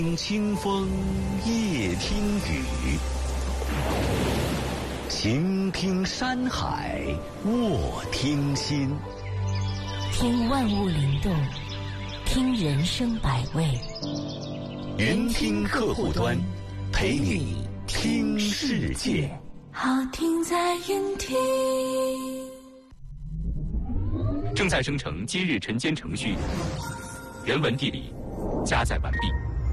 听清风，夜听雨，晴听山海，卧听心。 听万物灵动，听人生百味。 云听客户端，陪你听世界。 好听在云听。 正在生成今日晨间程序，人文地理加载完毕。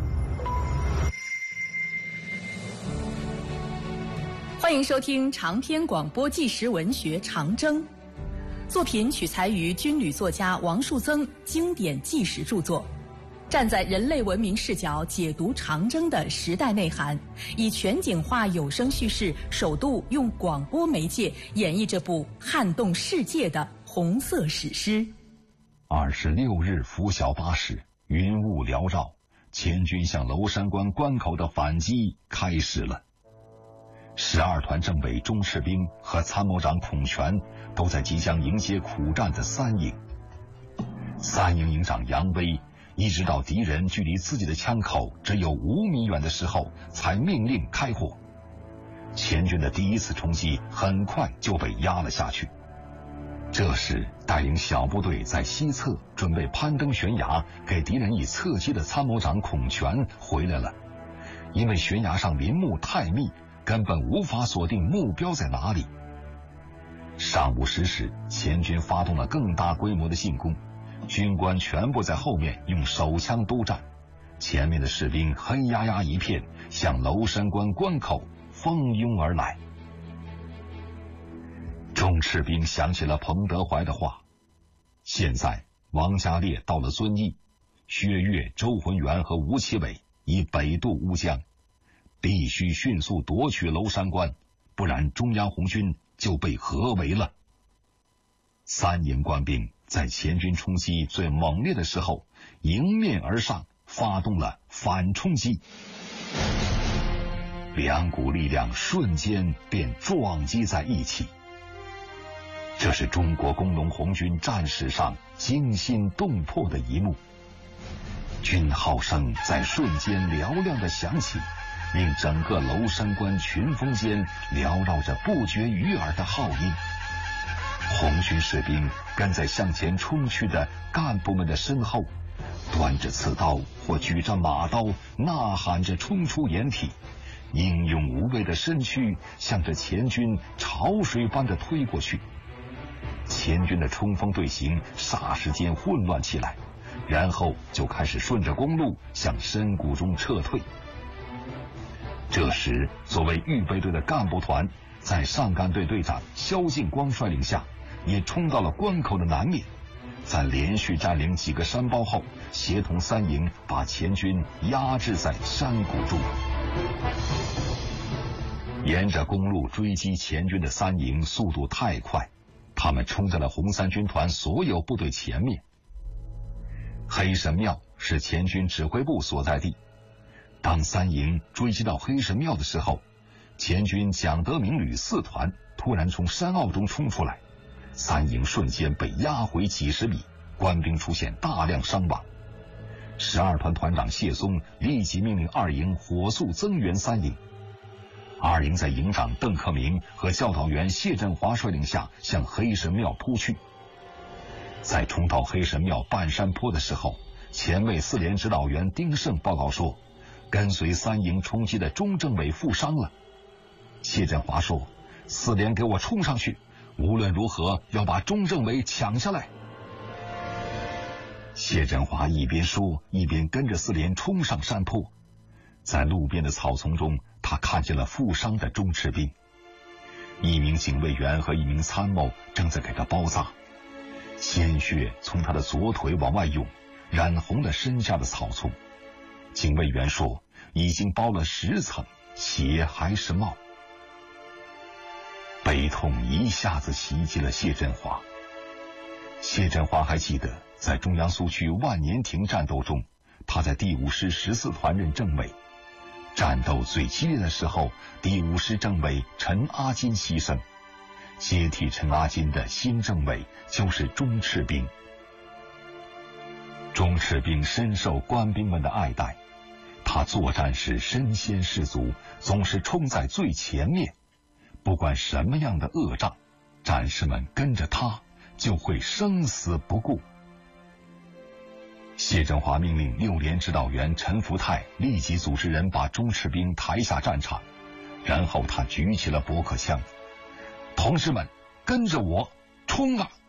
欢迎收听长篇广播纪实文学《长征》，作品取材于军旅作家王树增经典纪实著作，站在人类文明视角解读长征的时代内涵，以全景化有声叙事，首度用广播媒介演绎这部撼动世界的红色史诗。 26日拂晓8时，云雾缭绕，前军向娄山关关口的反击开始了。12团政委钟赤兵和参谋长孔全都在即将迎接苦战的三营。三营营长杨威一直到敌人距离自己的枪口只有5米远的时候，才命令开火。前军的第一次冲击很快就被压了下去。这时，带领小部队在西侧准备攀登悬崖给敌人以侧击的参谋长孔全回来了，因为悬崖上林木太密，根本无法锁定目标在哪里。上午10时，前军发动了更大规模的进攻，军官全部在后面用手枪督战，前面的士兵黑压压一片，向娄山关关口蜂拥而来。钟赤兵想起了彭德怀的话，现在王家烈到了遵义，薛岳、周浑元和吴奇伟已北渡乌江，必须迅速夺取娄山关，不然中央红军就被合围了。三营官兵在前军冲击最猛烈的时候迎面而上，发动了反冲击，两股力量瞬间便撞击在一起。这是中国工农红军战史上惊心动魄的一幕，军号声在瞬间嘹亮地响起，令整个娄山关群峰间缭绕着不绝于耳的号音。红军士兵跟在向前冲去的干部们的身后，端着刺刀或举着马刀，呐喊着冲出掩体，英勇无畏的身躯向着前军潮水般的推过去。前军的冲锋队形霎时间混乱起来，然后就开始顺着公路向深谷中撤退。这时，作为预备队的干部团在上干队队长萧劲光率领下，也冲到了关口的南面，在连续占领几个山包后，协同三营把前军压制在山谷中。沿着公路追击前军的三营速度太快，他们冲在了红三军团所有部队前面。黑神庙是前军指挥部所在地，当三营追击到黑神庙的时候，前军蒋德明旅4团突然从山坳中冲出来，三营瞬间被压回几十米，官兵出现大量伤亡。12团团长谢松立即命令2营火速增援3营。2营在营长邓克明和教导员谢振华率领下向黑神庙扑去。在冲到黑神庙半山坡的时候，前卫4连指导员丁胜报告说，跟随三营冲击的钟政委负伤了。谢振华说，4连给我冲上去，无论如何要把钟政委抢下来。谢振华一边说一边跟着4连冲上山坡，在路边的草丛中，他看见了负伤的钟赤兵，一名警卫员和一名参谋正在给他包扎，鲜血从他的左腿往外涌，染红了身下的草丛。警卫员说，已经包了10层，血还是冒。悲痛一下子袭击了谢振华。谢振华还记得，在中央苏区万年亭战斗中，他在第5师14团任政委。战斗最激烈的时候，第5师政委陈阿金牺牲，接替陈阿金的新政委就是钟赤兵。钟赤兵深受官兵们的爱戴， 他作战时身先士卒，总是冲在最前面，不管什么样的恶仗，战士们跟着他就会生死不顾。谢振华命令6连指导员陈福泰立即组织人把钟赤兵抬下战场，然后他举起了驳壳枪，同志们跟着我冲啊！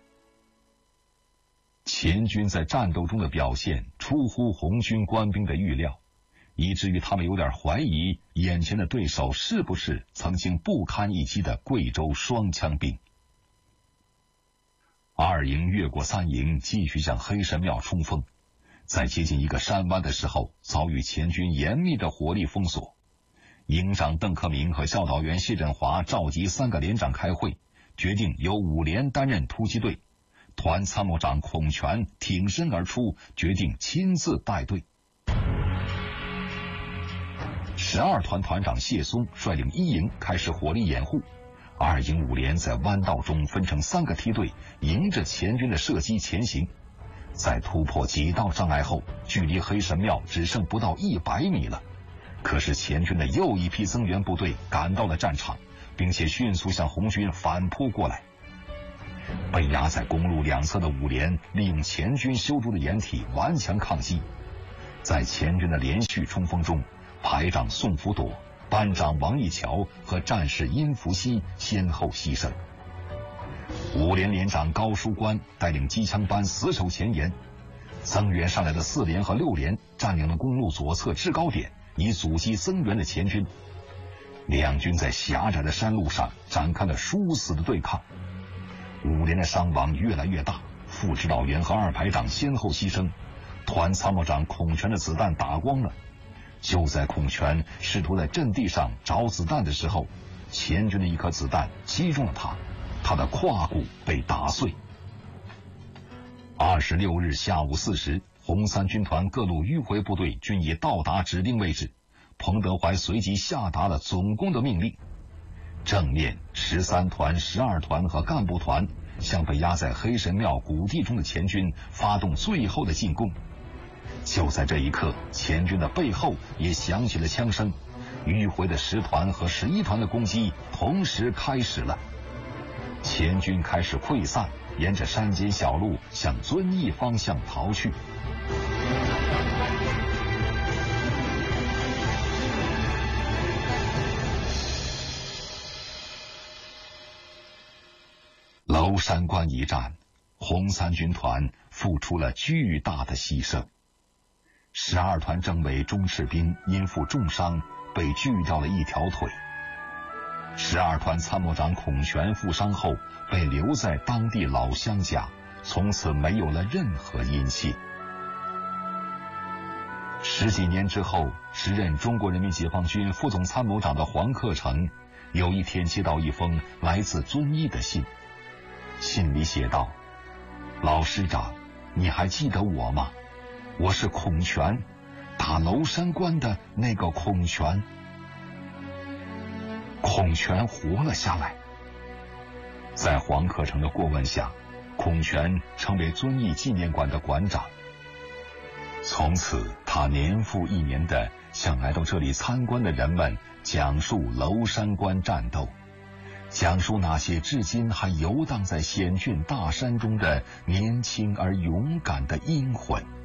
前军在战斗中的表现出乎红军官兵的预料，以至于他们有点怀疑眼前的对手是不是曾经不堪一击的贵州双枪兵。2营越过3营，继续向黑神庙冲锋，在接近一个山湾的时候，遭遇前军严密的火力封锁。营长邓克明和教导员谢振华召集3个连长开会，决定由5连担任突击队。团参谋长孔全挺身而出，决定亲自带队。12团团长谢松率领1营开始火力掩护，2营5连在弯道中分成3个梯队，迎着前军的射击前行。在突破几道障碍后，距离黑神庙只剩不到100米了。可是前军的又一批增援部队赶到了战场，并且迅速向红军反扑过来。被压在公路两侧的5连利用前军修筑的掩体顽强抗击。在前军的连续冲锋中，排长宋福朵、班长王义桥和战士殷福熙先后牺牲。5连连长高书官带领机枪班死守前沿，增援上来的4连和6连占领了公路左侧制高点，以阻击增援的前军。两军在狭窄的山路上展开了殊死的对抗。5连的伤亡越来越大，副指导员和2排长先后牺牲，团参谋长孔全的子弹打光了。就在孔全试图在阵地上找子弹的时候，前军的一颗子弹击中了他，他的胯骨被打碎。26日下午4时，红三军团各路迂回部队均已到达指定位置，彭德怀随即下达了总攻的命令。正面13团、12团和干部团向被压在黑神庙谷地中的前军发动最后的进攻。就在这一刻，前军的背后也响起了枪声，迂回的10团和11团的攻击同时开始了。前军开始溃散，沿着山间小路向遵义方向逃去。娄山关一战，红三军团付出了巨大的牺牲。12团政委钟赤兵因负重伤被锯掉了一条腿。12团参谋长孔全负伤后被留在当地老乡家，从此没有了任何音信。10几年之后，时任中国人民解放军副总参谋长的黄克诚有一天接到一封来自遵义的信，信里写道：老师长，你还记得我吗？我是孔全，打娄山关的那个孔全。孔全活了下来。在黄克诚的过问下，孔全成为遵义纪念馆的馆长。从此，他年复一年地向来到这里参观的人们讲述娄山关战斗，讲述那些至今还游荡在险峻大山中的年轻而勇敢的英魂。